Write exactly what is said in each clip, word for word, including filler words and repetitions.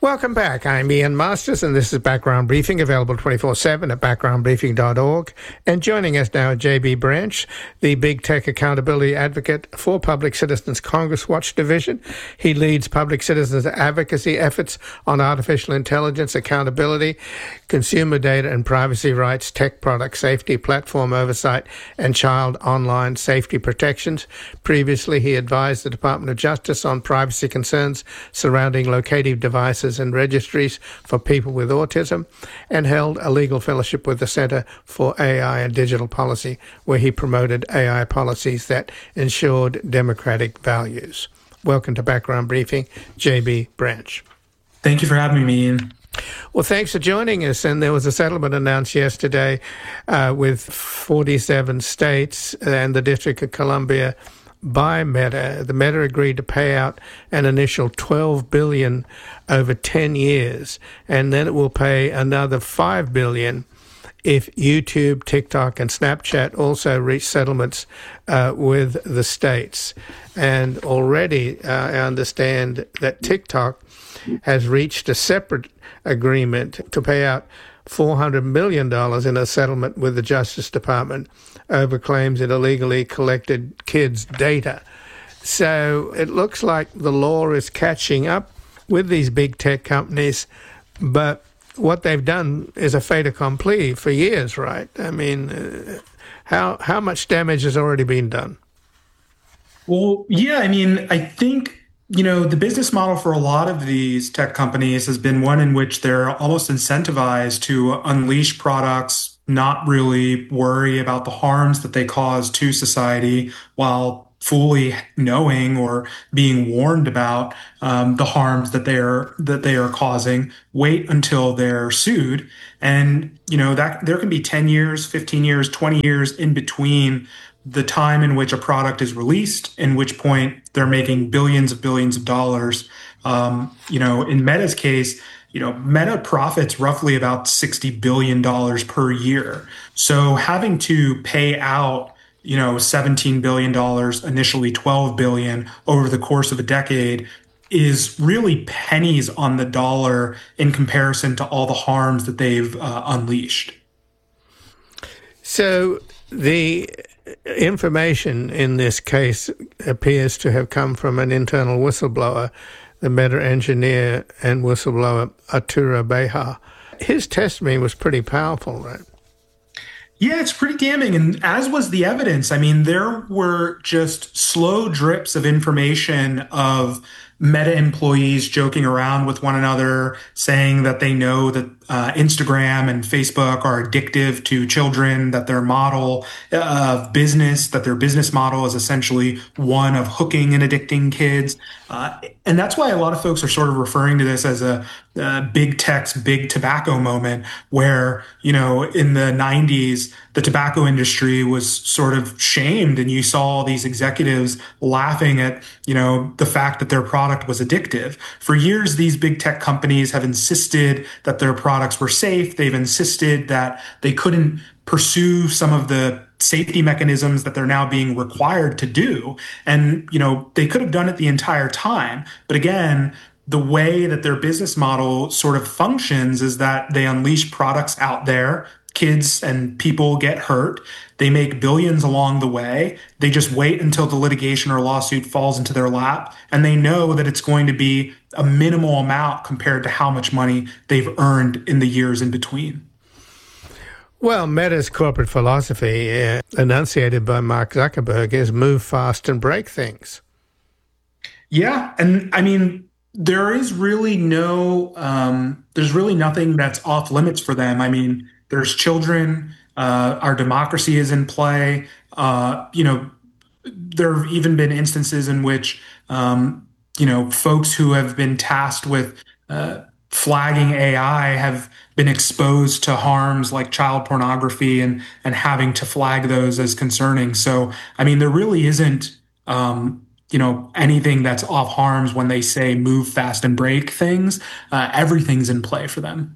Welcome back. I'm Ian Masters, and this is Background Briefing, available twenty-four seven at background briefing dot org. And joining us now, J B Branch, the Big Tech Accountability Advocate for Public Citizens Congress Watch Division. He leads public citizens advocacy efforts on artificial intelligence, accountability, consumer data and privacy rights, tech product safety, platform oversight, and child online safety protections. Previously, he advised the Department of Justice on privacy concerns surrounding locative devices and registries for people with autism, and held a legal fellowship with the Center for A I and Digital Policy, where he promoted A I policies that ensured democratic values. Welcome to Background Briefing, J B Branch. Thank you for having me, Ian. Well, thanks for joining us. And there was a settlement announced yesterday uh, with forty-seven states and the District of Columbia by Meta. The Meta agreed to pay out an initial twelve billion dollars over ten years, and then it will pay another five billion dollars if YouTube, TikTok, and Snapchat also reach settlements uh, with the states. And already uh, I understand that TikTok has reached a separate agreement to pay out four hundred million dollars in a settlement with the Justice Department over claims it illegally collected kids' data. So it looks like the law is catching up with these big tech companies, but what they've done is a fait accompli for years, right? I mean, uh, how how much damage has already been done? Well, yeah, I mean, I think, you know, the business model for a lot of these tech companies has been one in which they're almost incentivized to unleash products, not really worry about the harms that they cause to society, while fully knowing or being warned about um, the harms that they are that they are causing. Wait until they're sued, and you know that there can be ten years, fifteen years, twenty years in between the time in which a product is released, in which point they're making billions of billions of dollars. Um, you know, in Meta's case, you know, Meta profits roughly about sixty billion dollars per year. So having to pay out, you know, seventeen billion dollars, initially twelve billion dollars over the course of a decade is really pennies on the dollar in comparison to all the harms that they've uh, unleashed. So the information in this case appears to have come from an internal whistleblower, the Meta engineer and whistleblower Atura Behar. His testimony was pretty powerful, right? Yeah, it's pretty damning. And as was the evidence, I mean, there were just slow drips of information of Meta employees joking around with one another, saying that they know that uh, Instagram and Facebook are addictive to children, that their model of business, that their business model is essentially one of hooking and addicting kids. Uh, and that's why a lot of folks are sort of referring to this as a, a big tech's big tobacco moment, where, you know, in the nineties, the tobacco industry was sort of shamed, and you saw all these executives laughing at, you know, the fact that their product was addictive. For years, these big tech companies have insisted that their products were safe. They've insisted that they couldn't pursue some of the safety mechanisms that they're now being required to do. And, you know, they could have done it the entire time. But again, the way that their business model sort of functions is that they unleash products out there. Kids and people get hurt. They make billions along the way. They just wait until the litigation or lawsuit falls into their lap, and they know that it's going to be a minimal amount compared to how much money they've earned in the years in between. Well, Meta's corporate philosophy, uh, enunciated by Mark Zuckerberg, is move fast and break things. Yeah, and I mean, there is really no, um, there's really nothing that's off limits for them. I mean, there's children. Uh, our democracy is in play. Uh, you know, there have even been instances in which, um, you know, folks who have been tasked with uh, flagging A I have been exposed to harms like child pornography and and having to flag those as concerning. So, I mean, there really isn't, um, you know, anything that's off harms when they say move fast and break things. Uh, everything's in play for them.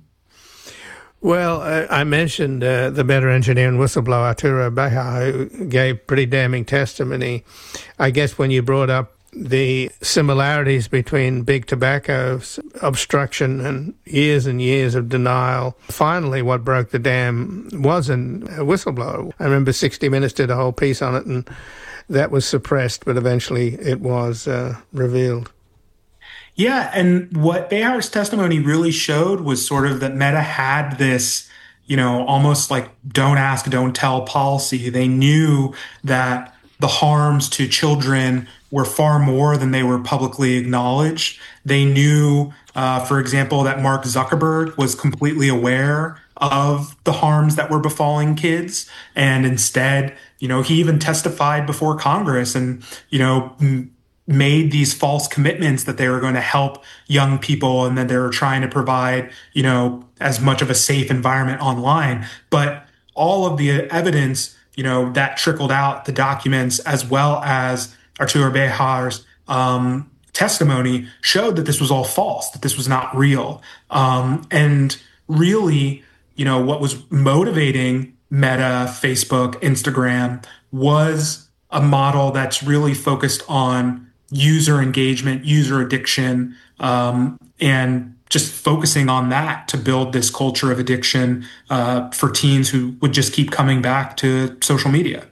Well, uh, I mentioned uh, the Meta engineer and whistleblower Atura Behar, who gave pretty damning testimony. I guess when you brought up the similarities between big tobacco's obstruction and years and years of denial. Finally, what broke the dam was a whistleblower. I remember sixty minutes did a whole piece on it, and that was suppressed, but eventually it was uh, revealed. Yeah, and what Behar's testimony really showed was sort of that Meta had this, you know, almost like don't ask, don't tell policy. They knew that the harms to children were far more than they were publicly acknowledged. They knew, uh, for example, that Mark Zuckerberg was completely aware of the harms that were befalling kids. And instead, you know, he even testified before Congress and, you know, m- made these false commitments that they were going to help young people and that they were trying to provide, you know, as much of a safe environment online. But all of the evidence, you know, that trickled out, the documents, as well as Artur Behar's um, testimony, showed that this was all false, that this was not real. Um, and really, you know, what was motivating Meta, Facebook, Instagram was a model that's really focused on user engagement, user addiction, um, and just focusing on that to build this culture of addiction uh, for teens who would just keep coming back to social media.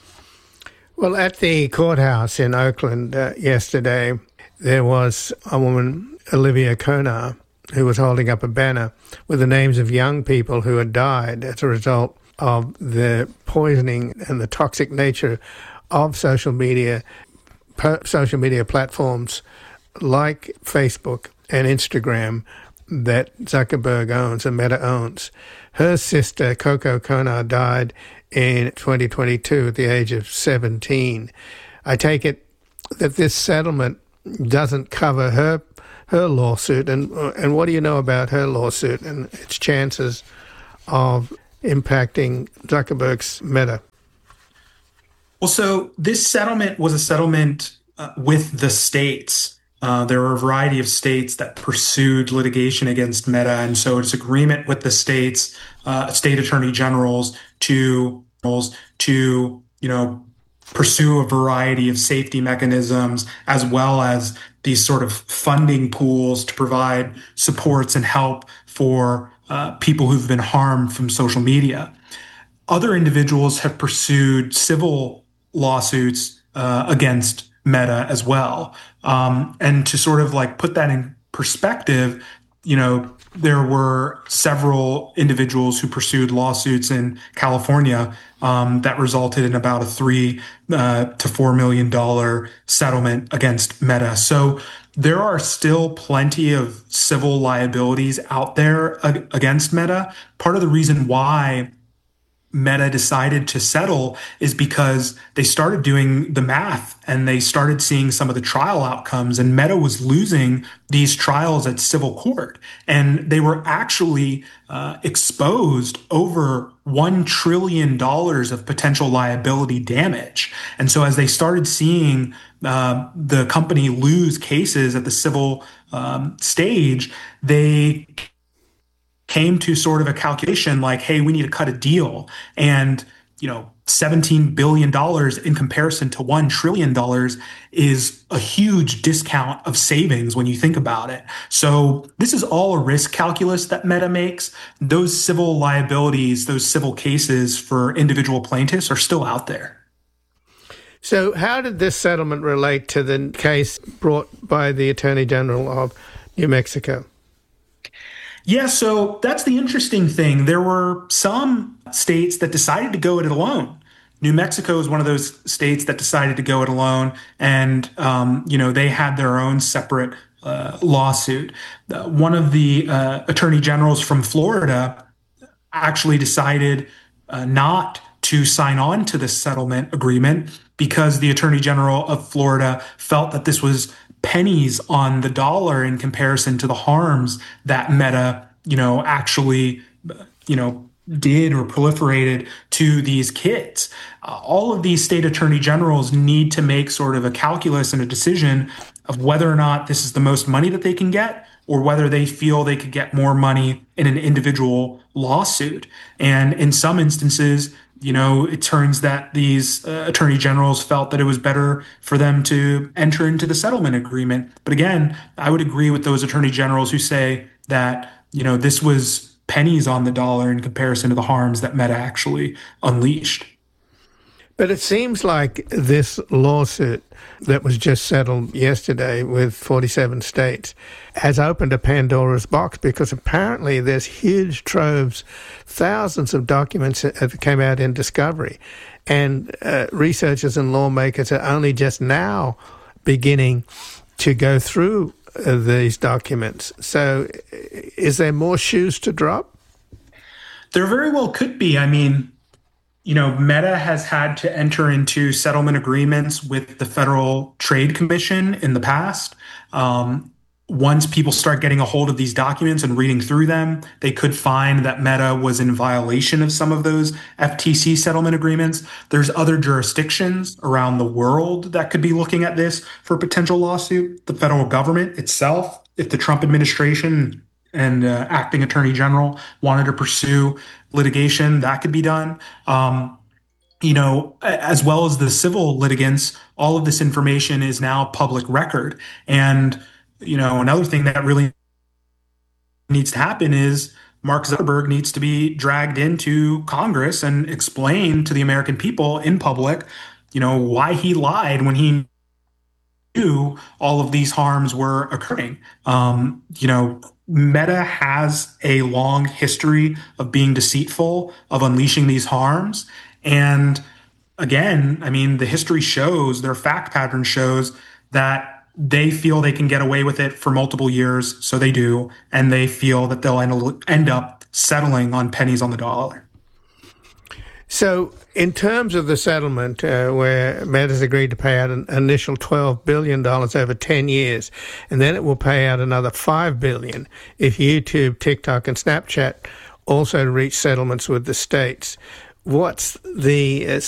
Well, at the courthouse in Oakland uh, yesterday, there was a woman, Olivia Konar, who was holding up a banner with the names of young people who had died as a result of the poisoning and the toxic nature of social media, social media platforms like Facebook and Instagram that Zuckerberg owns and Meta owns. Her sister, Coco Konar, died in twenty twenty-two at the age of seventeen. I take it that this settlement doesn't cover her her lawsuit. And, and what do you know about her lawsuit and its chances of impacting Zuckerberg's Meta? Well, so this settlement was a settlement uh, with the states. Uh, there were a variety of states that pursued litigation against Meta, and so it's agreement with the states, uh, state attorney generals, to to you know pursue a variety of safety mechanisms, as well as these sort of funding pools to provide supports and help for uh, people who've been harmed from social media. Other individuals have pursued civil lawsuits uh, against Meta as well. Um, and to sort of like put that in perspective, you know, there were several individuals who pursued lawsuits in California um, that resulted in about a three uh, to four million dollar settlement against Meta. So there are still plenty of civil liabilities out there ag- against Meta. Part of the reason why Meta decided to settle is because they started doing the math and they started seeing some of the trial outcomes, and Meta was losing these trials at civil court, and they were actually uh, exposed over one trillion dollars of potential liability damage. And so as they started seeing uh, the company lose cases at the civil um, stage, they came to sort of a calculation like, hey, we need to cut a deal. And, you know, seventeen billion dollars in comparison to one trillion dollars is a huge discount of savings when you think about it. So this is all a risk calculus that Meta makes. Those civil liabilities, those civil cases for individual plaintiffs are still out there. So how did this settlement relate to the case brought by the Attorney General of New Mexico? Yeah, so that's the interesting thing. There were some states that decided to go it alone. New Mexico is one of those states that decided to go it alone, and um, you know they had their own separate uh, lawsuit. Uh, one of the uh, attorney generals from Florida actually decided uh, not to sign on to this settlement agreement because the attorney general of Florida felt that this was pennies on the dollar in comparison to the harms that Meta, you know, actually, you know, did or proliferated to these kids. Uh, all of these state attorney generals need to make sort of a calculus and a decision of whether or not this is the most money that they can get or whether they feel they could get more money in an individual lawsuit. And in some instances, you know, it turns that these uh, attorney generals felt that it was better for them to enter into the settlement agreement. But again, I would agree with those attorney generals who say that, you know, this was pennies on the dollar in comparison to the harms that Meta actually unleashed. But it seems like this lawsuit that was just settled yesterday with forty-seven states has opened a Pandora's box, because apparently there's huge troves, thousands of documents that came out in discovery. And uh, researchers and lawmakers are only just now beginning to go through uh, these documents. So is there more shoes to drop? There very well could be. I mean, you know, Meta has had to enter into settlement agreements with the Federal Trade Commission in the past. Um, once people start getting a hold of these documents and reading through them, they could find that Meta was in violation of some of those F T C settlement agreements. There's other jurisdictions around the world that could be looking at this for a potential lawsuit. The federal government itself, if the Trump administration and uh, acting attorney general wanted to pursue litigation, that could be done. Um, you know, as well as the civil litigants, all of this information is now public record. And, you know, another thing that really needs to happen is Mark Zuckerberg needs to be dragged into Congress and explain to the American people in public, you know, why he lied when he knew all of these harms were occurring. Um, you know, Meta has a long history of being deceitful, of unleashing these harms. And again, I mean, the history shows, their fact pattern shows that they feel they can get away with it for multiple years. So they do. And they feel that they'll end, end up settling on pennies on the dollar. So in terms of the settlement, uh, where Meta's agreed to pay out an initial twelve billion dollars over ten years, and then it will pay out another five billion dollars if YouTube, TikTok, and Snapchat also reach settlements with the states. What's the uh,